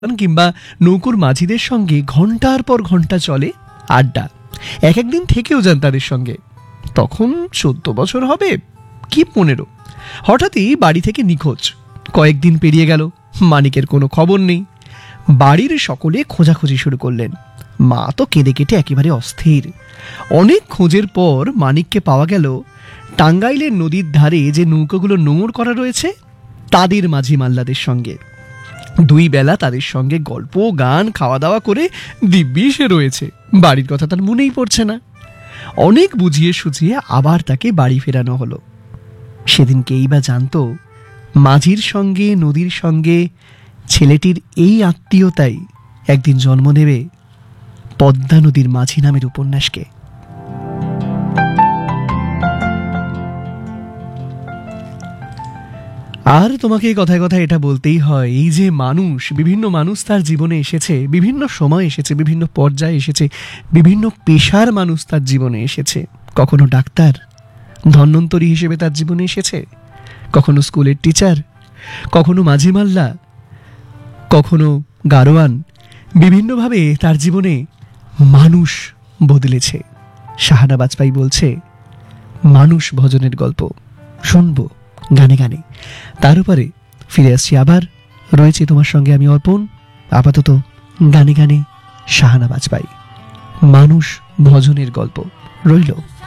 কিংবা নৌকোর মাঝিদের সঙ্গে ঘন্টার পর ঘন্টা চলে আড্ডা। এক একদিন থেকেও যান তাদের সঙ্গে। তখন 14 বছর হবে কি 15। হঠাৎই বাড়ি থেকে নিখোঁজ। কয়েকদিন পেরিয়ে গেল, মানিকের কোনো খবর নেই। বাড়ির সকলে খোঁজাখুঁজি শুরু করলেন। মা তো কেঁদে কেটে একেবারে অস্থির। অনেক খোঁজের পর মানিককে পাওয়া গেল টাঙ্গাইলের নদীর ধারে যে নৌকাগুলো নোঙর করা রয়েছে তাদের মাঝি মাল্লাদের সঙ্গে। 2 বেলা তাদের সঙ্গে গল্প গান খাওয়া দাওয়া করে দিব্যি সে রয়েছে। বাড়ির কথা তার মনেই পড়ছে না। অনেক বুঝিয়ে সুঝিয়ে আবার তাকে বাড়ি ফেরানো হলো। সেদিনকেই বা জানতো মাঝির সঙ্গে নদীর সঙ্গে ছেলেটির এই আত্মীয়তাই একদিন জন্ম নেবে পদ্মা নদীর মাঝি নামের উপন্যাসকে। আর তোমাকে কথায় কথায় এটা বলতেই হয়, এই যে মানুষ, বিভিন্ন মানুষ তার জীবনে এসেছে, বিভিন্ন সময় এসেছে, বিভিন্ন পর্যায়ে এসেছে, বিভিন্ন পেশার মানুষ তার জীবনে এসেছে। কখনো ডাক্তার, ধন্বন্তরী হিসেবে তার জীবনে এসেছে, কখনো স্কুলের টিচার, কখনো মাঝি মাল্লা, কখনো গারোয়ান। বিভিন্নভাবে তার জীবনে মানুষ বদলেছে। শাহানা বাজপাই বলছে, মানুষ ভজনের গল্প শুনবো গানে গানে। তার উপরে ফিরে আসছি আবার, রয়েছে তোমার সঙ্গে আমি অর্পণ। আপাতত গানে গানে শাহানা বাজপাই, মানুষ ভজনের গল্প রইল।